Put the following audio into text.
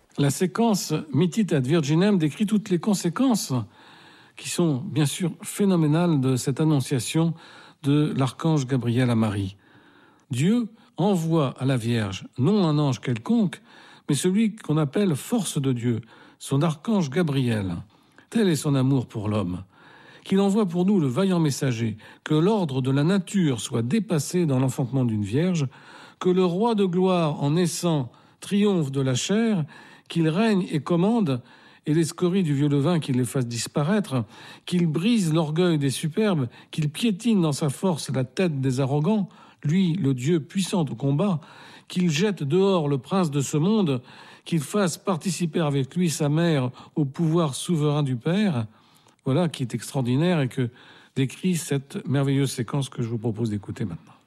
La séquence Mitit ad Virginem décrit toutes les conséquences qui sont bien sûr phénoménales de cette annonciation de l'archange Gabriel à Marie. Dieu envoie à la Vierge non un ange quelconque, mais celui qu'on appelle force de Dieu, son archange Gabriel. Tel est son amour pour l'homme, qu'il envoie pour nous le vaillant messager, que l'ordre de la nature soit dépassé dans l'enfantement d'une Vierge, que le roi de gloire en naissant triomphe de la chair, qu'il règne et commande, et les scories du vieux levain qu'il les fasse disparaître, qu'il brise l'orgueil des superbes, qu'il piétine dans sa force la tête des arrogants, lui, le Dieu puissant au combat, qu'il jette dehors le prince de ce monde, qu'il fasse participer avec lui sa mère au pouvoir souverain du Père. Voilà qui est extraordinaire et que décrit cette merveilleuse séquence que je vous propose d'écouter maintenant.